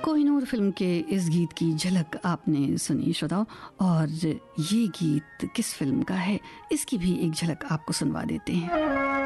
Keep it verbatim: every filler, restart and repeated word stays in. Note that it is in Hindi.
कोहिनूर फिल्म के इस गीत की झलक आपने सुनी श्रोताओं, और ये गीत किस फिल्म का है इसकी भी एक झलक आपको सुनवा देते हैं।